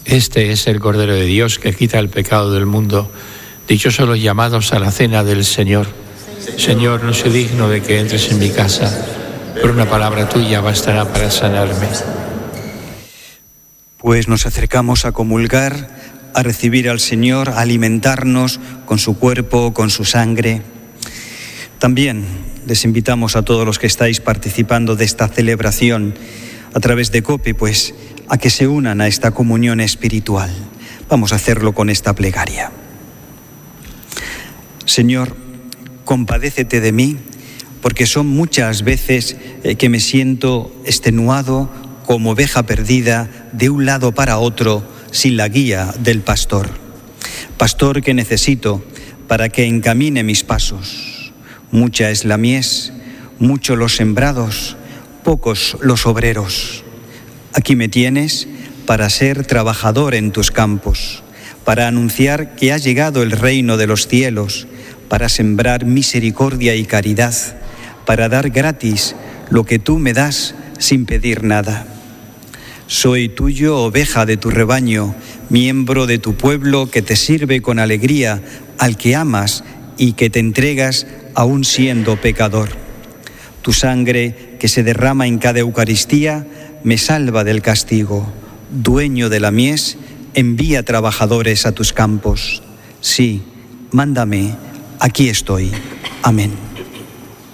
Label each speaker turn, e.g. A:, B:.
A: Este es el Cordero de Dios que quita el pecado del mundo. Dichosos los llamados a la cena del Señor. Señor, no soy digno de que entres en mi casa, pero una palabra tuya bastará para sanarme.
B: Pues nos acercamos a comulgar, a recibir al Señor, a alimentarnos con su cuerpo, con su sangre. También les invitamos a todos los que estáis participando de esta celebración a través de COPE, pues a que se unan a esta comunión espiritual. Vamos a hacerlo con esta plegaria. Señor, compadécete de mí, porque son muchas veces que me siento extenuado como oveja perdida de un lado para otro sin la guía del pastor. Pastor que necesito para que encamine mis pasos. Mucha es la mies, muchos los sembrados, pocos los obreros. Aquí me tienes para ser trabajador en tus campos, para anunciar que ha llegado el reino de los cielos, para sembrar misericordia y caridad, para dar gratis lo que tú me das sin pedir nada. Soy tuyo, oveja de tu rebaño, miembro de tu pueblo que te sirve con alegría, al que amas y que te entregas aún siendo pecador. Tu sangre que se derrama en cada Eucaristía me salva del castigo. Dueño de la mies, envía trabajadores a tus campos. Sí, mándame, aquí estoy. Amén.